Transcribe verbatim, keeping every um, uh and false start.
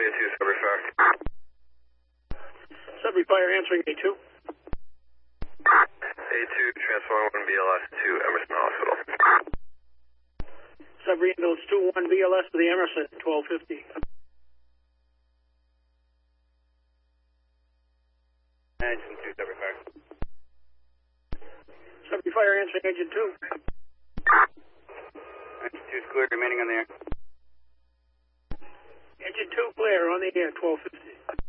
two, Sudbury Fire. Sudbury Fire answering A two. A two, transform one B L S to Emerson Hospital. Sudbury ambulance two one B L S to the Emerson, twelve fifty. Engine two, Sudbury Fire. Sudbury Fire answering engine two. Engine two is clear, remaining on the air. Engine two clear on the air, twelve fifty.